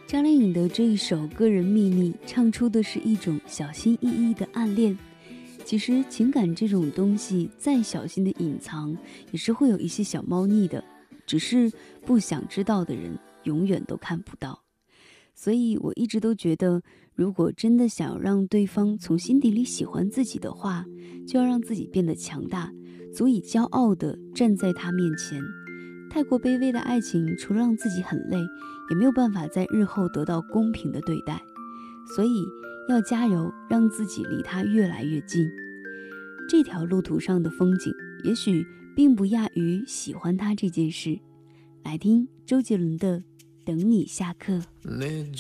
张靓颖的这一首《个人秘密》唱出的是一种小心翼翼的暗恋。其实情感这种东西再小心的隐藏，也是会有一些小猫腻的，只是不想知道的人永远都看不到。所以我一直都觉得，如果真的想要让对方从心底里喜欢自己的话，就要让自己变得强大，足以骄傲地站在他面前。太过卑微的爱情，除了让自己很累，也没有办法在日后得到公平的对待。所以要加油，让自己离他越来越近。这条路途上的风景，也许并不亚于喜欢他这件事。来听周杰伦的《等你下课》。